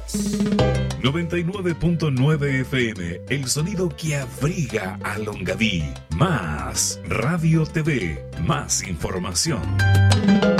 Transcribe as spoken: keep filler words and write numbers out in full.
noventa y nueve punto nueve F M, el sonido que abriga a Longaví. Más Radio T V, más información.